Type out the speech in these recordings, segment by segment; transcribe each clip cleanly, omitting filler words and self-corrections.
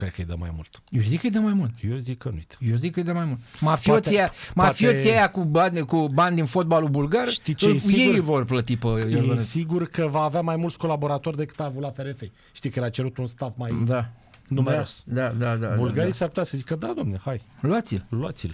Cred că îi dă mai mult. Eu zic că îi dă mai mult. Eu zic că nu-i. Eu zic că îi dă mai mult. Mafioții aia cu bani din fotbalul bulgar, ei vor plăti pe Iordanescu. E sigur că va avea mai mulți colaboratori decât a avut la FRF. Știi că l-a cerut un staff mai numeros. Da. Bulgarii s-ar putea să zică, da, domne, hai. Luați-l.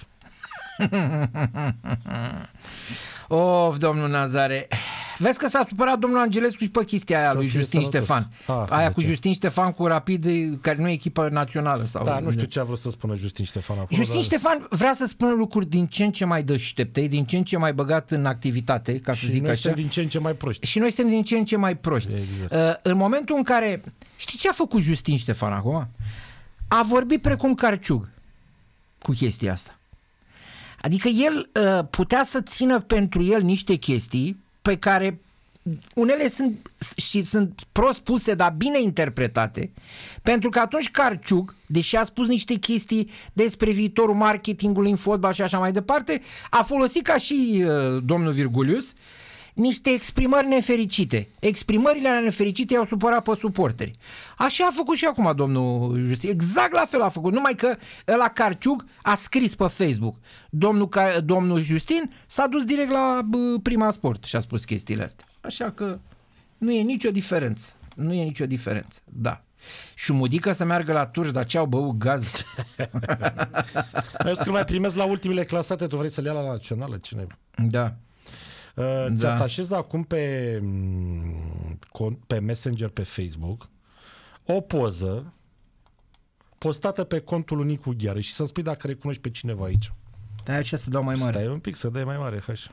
Of, domnul Nazare. Vezi că s-a supărat domnul Angelescu și pe chestia aia lui Justin Ștefan. Aia cu Justin Ștefan cu Rapid, care nu e echipă națională. Sau da, nu știu ce a vrut să spună Justin Ștefan acolo. Justin Ștefan vrea să spună lucruri din ce în ce mai deștepte, din ce în ce mai băgat în activitate, ca să zic așa. Din ce în ce mai proști. Și noi suntem din ce în ce mai proști. Exact. În momentul în care... Știi ce a făcut Justin Ștefan acum? A vorbit precum Carciug cu chestia asta. Adică el putea să țină pentru el niște chestii pe care unele sunt prost puse, dar bine interpretate, pentru că atunci Carciug, deși a spus niște chestii despre viitorul marketingului în fotbal și așa mai departe, a folosit ca și domnul Virgulius niște exprimări nefericite. Exprimările nefericite i-au supărat pe suporteri. Așa a făcut și acum domnul Justin. Exact la fel a făcut. Numai că ăla Carciug a scris pe Facebook. Domnul Justin s-a dus direct la Prima Sport și a spus chestiile astea. Așa că nu e nicio diferență. Nu e nicio diferență. Da. Șumudică să meargă la Turci, dar ce au băut gaz? Eu că mai primesc la ultimele clasate, tu vrei să le ia la națională? Cine? Da. Îți atașez acum pe Messenger, pe Facebook, o poză postată pe contul lui Nicu Gheară și să-mi spui dacă recunoști pe cineva aici. Stai așa să dau mai mare. Stai un pic să dai mai mare, așa.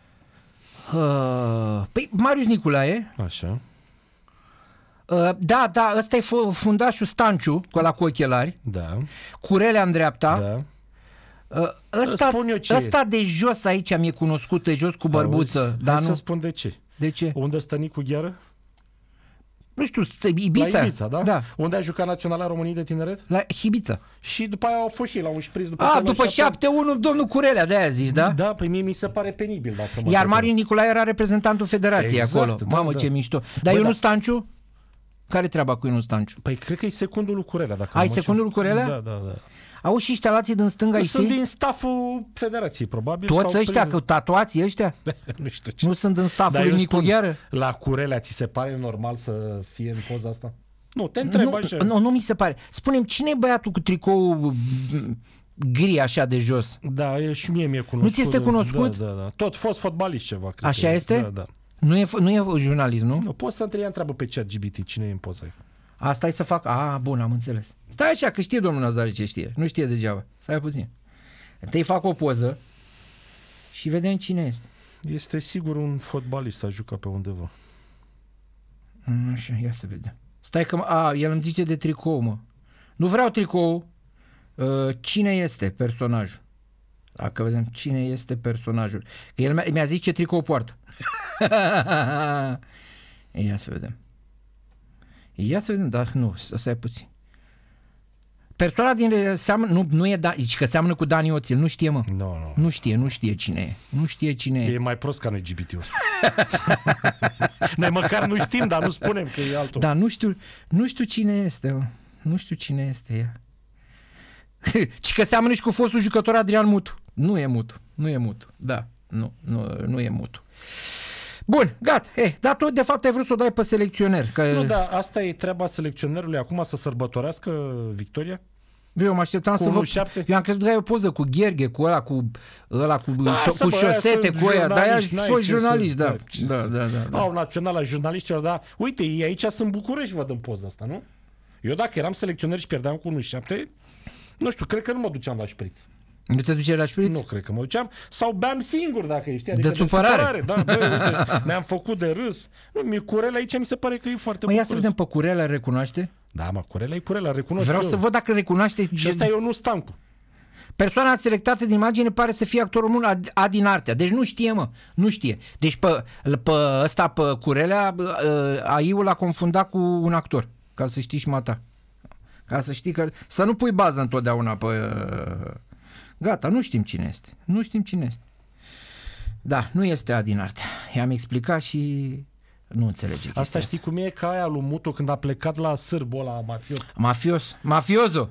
Păi Marius Niculae. Așa. Da, ăsta e fundașul Stanciu, cu ăla cu ochelari. Da. Curelea în dreapta. Da. Ăsta de jos aici mi-e cunoscut, de jos cu bărbuță. Dar nu să spun de ce. De ce? Unde stă Nicu Gheară? Nu știu, Ibița. La Ibița, da? Unde a jucat Naționala României de Tineret? La Ibița. Și după aia au fost și la un șpriț. După 7-1, domnul Curelea, de-aia zici, da? Da, păi mie mi se pare penibil. Iar Marius Nicolae era reprezentantul federației acolo. Mamă, ce mișto. Dar Ionut Stanciu? Care treaba cu Ionut Stanciu? Păi cred că e secundul lui Curelea. Ai secundul lui Curelea? Da. Au și instalații din stânga, știi? Sunt din stafful federației, probabil. Toți ăștia, cu tatuații ăștia? Nu știu ce. Nu sunt în stafful lui Nicu Gheară? La Curelea ți se pare normal să fie în poza asta? Nu, te întreb așa. Nu mi se pare. Spune-mi, cine e băiatul cu tricou gri așa de jos? Da, și mie mi-e cunoscut. Nu ți este cunoscut? Da. Tot fost fotbalist ceva. Cred așa că este? Da. Nu e jurnalist, nu? Nu, poți să întreabă pe ChatGPT cine e în poza aia. Asta e să fac... bun, am înțeles. Stai așa, că știe domnul Nazare ce știe. Nu știe degeaba. Stai puțin. Întâi fac o poză și vedem cine este. Este sigur un fotbalist, a jucat pe undeva. Așa, ia să vedem. Stai că... el îmi zice de tricou, mă. Nu vreau tricou. Cine este personajul? Dacă vedem cine este personajul. Că el mi-a zis ce tricou poartă. Ia să vedem. Dar nu, să ai puțin. Persoana din seamănă, nu e zici că seamănă cu Dani Oțel, nu știe, mă. Nu știe cine e. Nu știe cine e. E mai prost ca noi LGBT-ul. Noi măcar nu știm, dar nu spunem că e altul. Da, nu știu cine este, mă. Nu știu cine este ea. Ci că seamănă și cu fostul jucător Adrian Mutu. Nu e Mutu. Da, nu e Mutu. Bun, gata. Dar tu de fapt ai vrut să o dai pe selecționer. Nu, da, asta e treaba selecționerului acum, să sărbătorească victoria? Eu mă așteptam să văd. Eu am crezut că ai o poză cu Gherghe, cu ăla cu șosete, cu ăia. Dar aia fost jurnalist, da. Au naționala jurnaliștilor, dar uite, ei aici sunt București, văd în poza asta, nu? Eu dacă eram selecționer și pierdeam cu 1-7, nu știu, cred că nu mă duceam la șpriț. Nu te duceai la șpriț? Nu cred că mă duceam. Sau beam singur, dacă ești. Adică de supărare. Da, uite, ne-am făcut de râs. Nu, Curela aici mi se pare că e foarte bun. Ia să vedem pe Curela, recunoaște? Da, Curela e Curela, recunosc. Vreau să văd dacă recunoaște. Și ăsta e Ionut Stancu. Persoana selectată din imagine pare să fie actorul român Adin Artea. Deci nu știe, mă. Nu știe. Deci pe ăsta, pe Curela, AI-ul l-a confundat cu un actor. Ca să știi și mata. Ca să știi că... Să nu pui bază întotdeauna pe... Gata, nu știm cine este. Da, nu este Adin Artea. I-am explicat și Nu înțelege chestia Asta știi cum e ca aia lui Muto când a plecat la sârbul ăla mafiot. Mafioso.